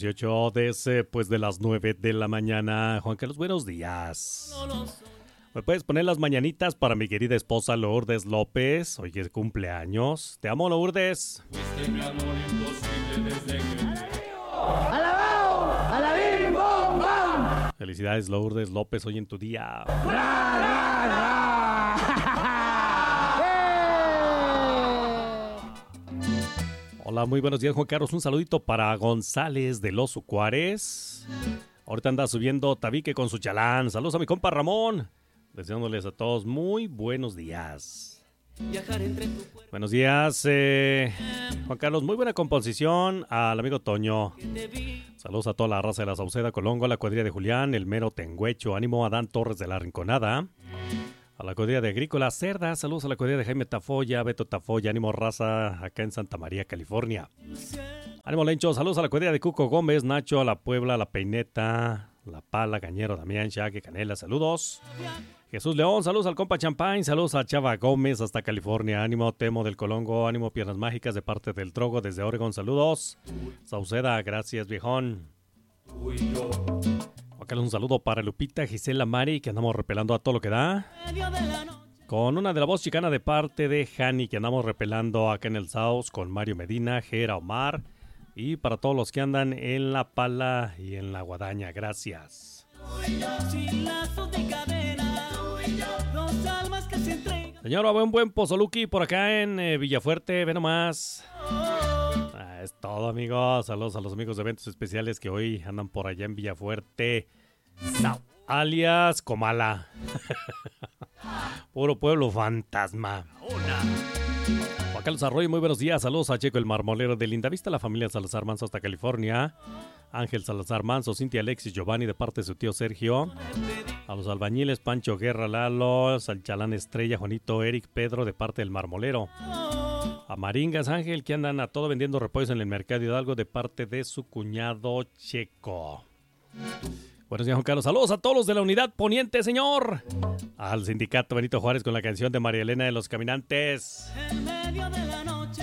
18 después de las 9 de la mañana. Juan Carlos, buenos días. ¿Me puedes poner las mañanitas para mi querida esposa Lourdes López? Hoy es cumpleaños. Te amo, Lourdes. Fuiste mi amor imposible desde que... ¡Alabao! ¡Alabim, bom, bam! Felicidades, Lourdes López, hoy en tu día. ¡Ra, ra, ra! Hola, muy buenos días, Juan Carlos. Un saludito para González de Los Juárez. Ahorita anda subiendo tabique con su chalán. Saludos a mi compa Ramón. Deseándoles a todos muy buenos días. Buenos días, Juan Carlos. Muy buena composición al amigo Toño. Saludos a toda la raza de la Sauceda, Colongo, a la cuadrilla de Julián, el mero Tengüecho. Ánimo a Dan Torres de la Rinconada. A la cuadrilla de Agrícola Cerda. Saludos a la cuadrilla de Jaime Tafoya, Beto Tafoya. Ánimo raza acá en Santa María, California. Ánimo Lencho. Saludos a la cuadrilla de Cuco Gómez, Nacho, a la Puebla, a la Peineta, La Pala, Cañero, Damián, Chaque, Canela. Saludos. Jesús León, saludos al compa Champagne, saludos a Chava Gómez hasta California, ánimo Temo del Colongo, ánimo Piernas Mágicas de parte del Trogo desde Oregon, saludos. Sauceda, gracias viejón. Acá un saludo para Lupita, Gisela, Mari, que andamos repelando a todo lo que da. Con una de la voz chicana de parte de Hani, que andamos repelando acá en el South, con Mario Medina, Jera Omar, y para todos los que andan en La Pala y en La Guadaña, gracias. Señora, buen pozoluki por acá en Villafuerte, ve nomás. Es todo, amigos. Saludos a los amigos de eventos especiales que hoy andan por allá en Villafuerte. Alias Comala. Puro pueblo fantasma. Juan Carlos Arroyo, muy buenos días. Saludos a Checo el Marmolero de Lindavista, la familia Salazar Manso hasta California. Ángel Salazar Manso, Cintia Alexis Giovanni de parte de su tío Sergio. A los albañiles Pancho Guerra, Lalo, Salchalán Estrella, Juanito, Eric, Pedro de parte del Marmolero. A Maringas Ángel, que andan a todo vendiendo repollos en el mercado Hidalgo de parte de su cuñado Checo. Buenos días, Juan Carlos. Saludos a todos los de la unidad poniente, señor. Al sindicato Benito Juárez con la canción de María Elena de los Caminantes. En medio de la noche,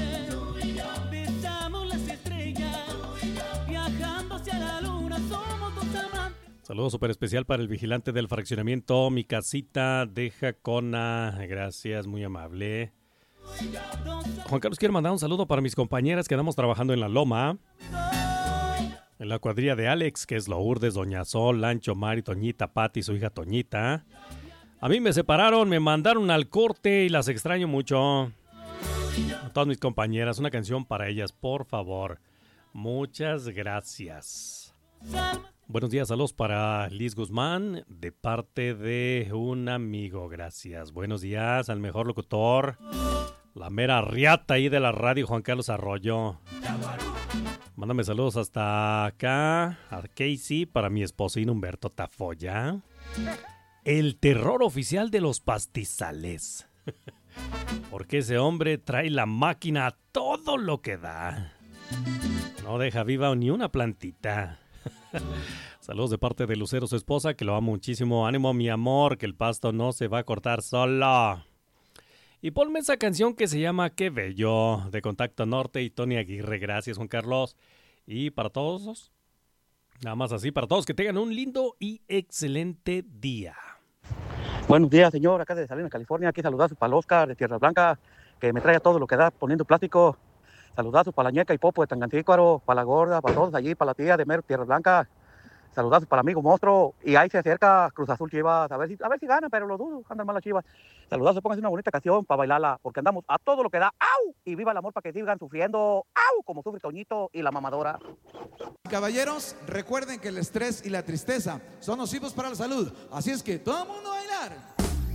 pisamos las estrellas, viajando hacia la luna, somos dos amantes. Saludo súper especial para el vigilante del fraccionamiento, mi casita de Jacona. Gracias, muy amable. Juan Carlos, quiero mandar un saludo para mis compañeras que andamos trabajando en la Loma. En la cuadrilla de Alex, que es Lourdes, Doña Sol, Lancho, Mari, Toñita, Pati, su hija Toñita. A mí me separaron, me mandaron al corte y las extraño mucho. A todas mis compañeras, una canción para ellas, por favor. Muchas gracias. Buenos días, saludos para Liz Guzmán, de parte de un amigo, gracias. Buenos días al mejor locutor, la mera riata ahí de la radio, Juan Carlos Arroyo. Mándame saludos hasta acá, a Casey, para mi esposín Humberto Tafoya. El terror oficial de los pastizales. Porque ese hombre trae la máquina a todo lo que da. No deja viva ni una plantita. Saludos de parte de Lucero, su esposa, que lo amo muchísimo. Ánimo, mi amor, que el pasto no se va a cortar solo. Y ponme esa canción que se llama Qué Bello, de Contacto Norte y Tony Aguirre. Gracias, Juan Carlos. Y para todos, nada más así, para todos, que tengan un lindo y excelente día. Buenos días, señor, acá de Salinas, California. Aquí saludazos para el Oscar de Tierra Blanca, que me trae todo lo que da poniendo plástico. Saludazos para la Ñeca y Popo de Tangantícuaro, para la Gorda, para todos allí, para la tía de Mero Tierra Blanca. Saludazos para el amigo Monstruo. Y ahí se acerca Cruz Azul Chivas. A ver si gana, pero lo dudo. Andan mal las Chivas. Saludazos, pónganse una bonita canción para bailarla, porque andamos a todo lo que da. ¡Au! Y viva el amor para que sigan sufriendo. ¡Au! Como sufre Toñito y la mamadora. Caballeros, recuerden que el estrés y la tristeza son nocivos para la salud. Así es que todo el mundo a bailar.